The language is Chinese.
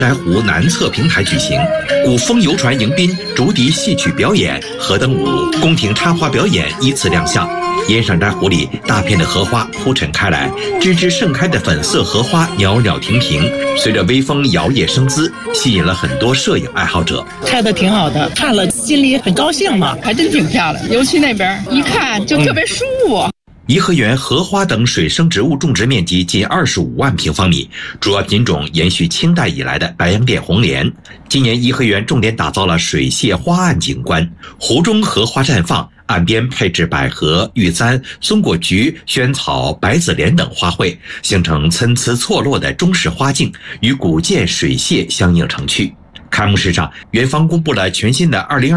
柴湖南侧平台举行，古风游船迎宾、竹笛戏曲表演、河灯舞、宫廷插花表演依次亮相。烟上斋湖里大片的荷花铺陈开来，枝枝盛开的粉色荷花袅袅婷婷，随着微风摇曳生姿，吸引了很多摄影爱好者。 开的挺好的，看了心里很高兴嘛，还真挺漂亮，尤其那边一看就特别舒服。 颐和园荷花等水生植物种植面积近25万平方米，主要品种延续清代以来的白洋淀红莲。今年颐和园重点打造了水榭花岸景观，湖中荷花绽放，岸边配置百合、玉簪、松果菊、萱草、百子莲等花卉，形成参差错落的中式花境，与古建水榭相映成趣。开幕式上，园方公布了全新的2022